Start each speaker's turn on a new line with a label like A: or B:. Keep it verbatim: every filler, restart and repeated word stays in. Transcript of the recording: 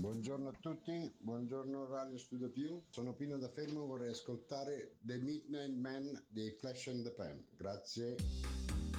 A: Buongiorno a tutti, buongiorno Radio Studio Più. Sono Pino da Fermo, vorrei ascoltare The Midnight Man dei Flash and the Pan. Grazie.